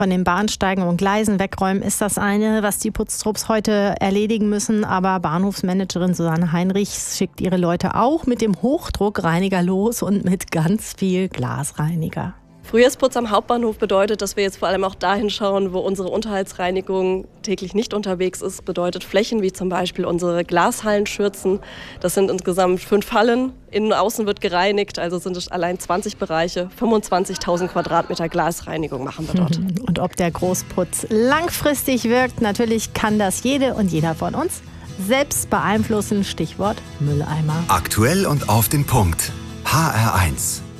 Von den Bahnsteigen und Gleisen wegräumen ist das eine, was die Putztrupps heute erledigen müssen. Aber Bahnhofsmanagerin Susanne Heinrichs schickt ihre Leute auch mit dem Hochdruckreiniger los und mit ganz viel Glasreiniger. Frühjahrsputz am Hauptbahnhof bedeutet, dass wir jetzt vor allem auch dahin schauen, wo unsere Unterhaltsreinigung täglich nicht unterwegs ist. Bedeutet Flächen wie zum Beispiel unsere Glashallenschürzen. Das sind insgesamt 5 Hallen. Innen und außen wird gereinigt, also sind es allein 20 Bereiche. 25.000 Quadratmeter Glasreinigung machen wir dort. Und ob der Großputz langfristig wirkt, natürlich kann das jede und jeder von uns selbst beeinflussen. Stichwort Mülleimer. Aktuell und auf den Punkt. HR1.